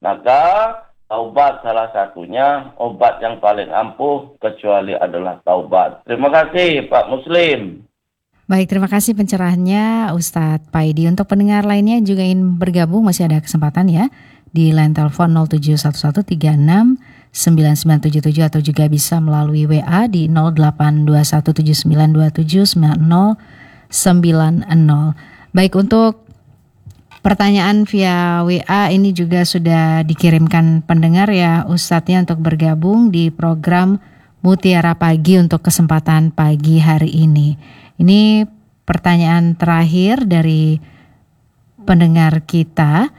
Maka taubat salah satunya, obat yang paling ampuh kecuali adalah taubat. Terima kasih Pak Muslim. Baik, terima kasih pencerahannya Ustadz Paidi. Untuk pendengar lainnya yang juga ingin bergabung masih ada kesempatan ya di line telepon 0711369977 atau juga bisa melalui WA di 082179279090. Baik, untuk pertanyaan via WA ini juga sudah dikirimkan pendengar ya Ustadznya untuk bergabung di program Mutiara Pagi untuk kesempatan pagi hari ini. Ini pertanyaan terakhir dari pendengar kita.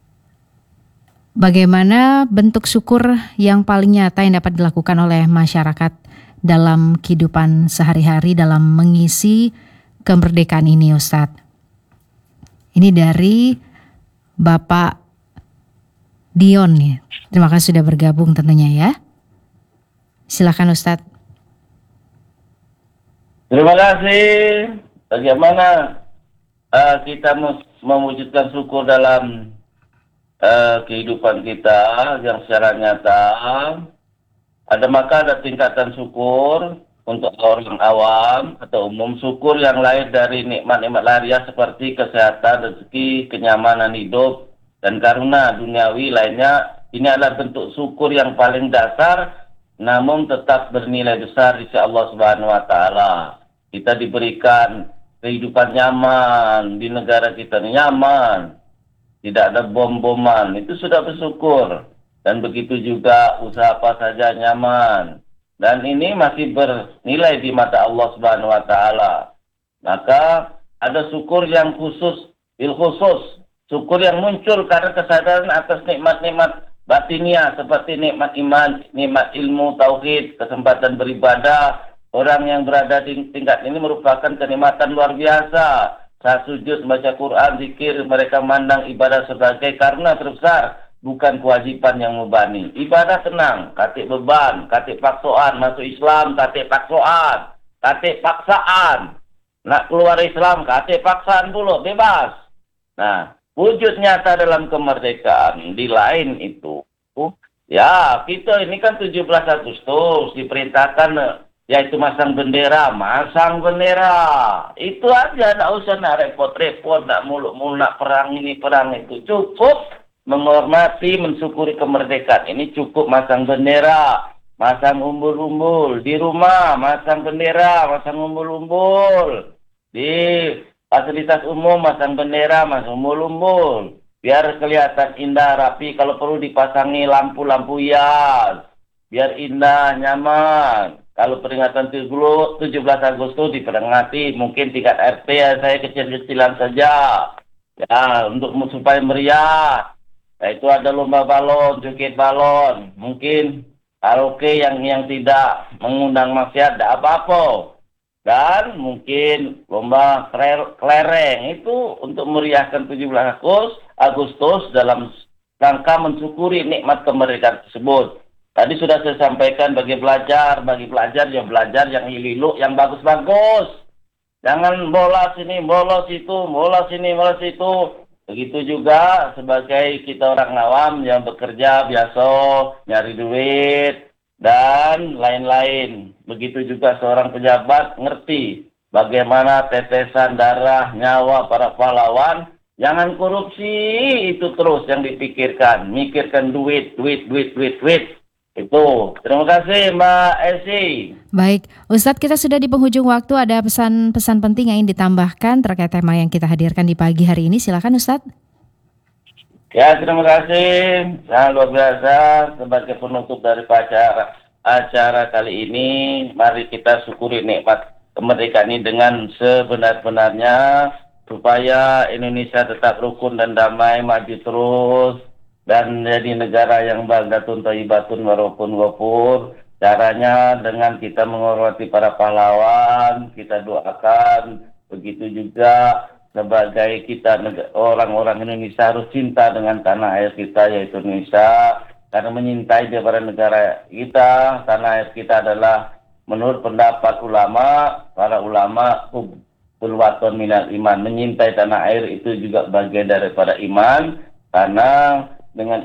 Bagaimana bentuk syukur yang paling nyata yang dapat dilakukan oleh masyarakat dalam kehidupan sehari-hari dalam mengisi kemerdekaan ini, Ustadz? Ini dari Bapak Dion nih. Terima kasih sudah bergabung tentunya ya. Silakan Ustadz. Terima kasih. Bagaimana kita mewujudkan syukur dalam kehidupan kita yang secara nyata. Maka ada tingkatan syukur untuk orang awam atau umum, syukur yang lahir dari nikmat-nikmat lahiriah seperti kesehatan, rezeki, kenyamanan hidup, dan karunia duniawi lainnya. Ini adalah bentuk syukur yang paling dasar, namun tetap bernilai besar di sisi Allah Subhanahu wa Ta'ala. Kita diberikan kehidupan nyaman, di negara kita nyaman, tidak ada bom-boman, itu sudah bersyukur. Dan begitu juga usaha apa saja nyaman. Dan ini masih bernilai di mata Allah Subhanahu wa Ta'ala. Maka ada syukur yang khusus, syukur yang muncul karena kesadaran atas nikmat-nikmat batiniah seperti nikmat iman, nikmat ilmu, tauhid, kesempatan beribadah. Orang yang berada di tingkat ini merupakan kenikmatan luar biasa. Saat sujud, membaca Quran, zikir, mereka mandang ibadah sebagai karena terbesar, bukan kewajiban yang membebani. Ibadah tenang, katik beban, katik paksaan, masuk Islam, katik paksaan, katik paksaan. Nak keluar Islam, katik paksaan pula, bebas. Nah, wujud nyata dalam kemerdekaan di lain itu, ya kita ini kan 17 Agustus diperintahkan yaitu masang bendera. Itu aja, nak usah nak repot-repot, nak muluk-muluk, nak perang ini, perang itu. Cukup menghormati, mensyukuri kemerdekaan. Ini cukup masang bendera, masang umbul-umbul. Di rumah, masang bendera, masang umbul-umbul. Di fasilitas umum, masang bendera, masang umbul-umbul. Biar kelihatan indah, rapi. Kalau perlu dipasangi lampu-lampu hias. Biar indah, nyaman. Kalau peringatan 17 Agustus diperingati mungkin tingkat RT ya, saya kecil-kecilan saja. Ya, untuk supaya meriah. Nah, itu ada lomba balon, joget balon. Mungkin karaoke yang tidak mengundang maksiat, tidak apa-apa. Dan mungkin lomba kelereng itu untuk meriahkan 17 Agustus dalam rangka mensyukuri nikmat kemerdekaan tersebut. Tadi sudah saya sampaikan bagi pelajar ya belajar yang ililuk, yang bagus-bagus. Jangan bola sini, bola situ, bola sini, bola situ. Begitu juga sebagai kita orang awam yang bekerja biasa, nyari duit, dan lain-lain. Begitu juga seorang pejabat ngerti bagaimana tetesan darah, nyawa para pahlawan. Jangan korupsi, itu terus yang dipikirkan. Mikirkan duit. Itu. Terima kasih Mbak Esi. Baik, Ustadz, kita sudah di penghujung waktu. Ada pesan-pesan penting yang ingin ditambahkan terkait tema yang kita hadirkan di pagi hari ini. Silakan Ustadz. Ya, terima kasih. Sangat luar biasa. Sebagai penutup dari acara kali ini, mari kita syukuri nikmat kemerdekaan ini dengan sebenar-benarnya, supaya Indonesia tetap rukun dan damai, maju terus, dan menjadi negara yang baldatun thayyibatun warahpun ghafur. Caranya dengan kita menghormati para pahlawan, kita doakan. Begitu juga sebagai kita orang-orang Indonesia harus cinta dengan tanah air kita yaitu Indonesia. Karena menyintai daripada negara kita, tanah air kita adalah menurut pendapat para ulama waton minal iman. Menyintai tanah air itu juga bagian daripada iman, karena dengan